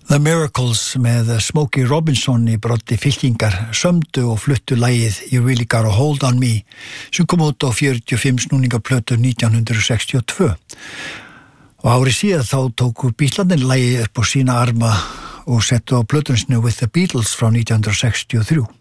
The Miracles með Smokey Robinson í broddi fylkingar sömdu og fluttu lagið You Really Got a Hold on Me sem kom út á 45 snúningaplötu 1962. Og árið síðar þá tóku Bítlarnir lagið upp á sína arma og settu á plötuna sinni With the Beatles frá 1963.